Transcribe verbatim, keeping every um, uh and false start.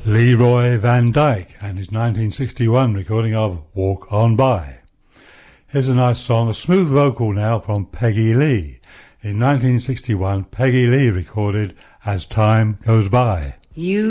Leroy Van Dyke and his nineteen sixty-one recording of Walk On By. Here's a nice song, a smooth vocal now from Peggy Lee. In nineteen sixty-one, Peggy Lee recorded As Time Goes By. You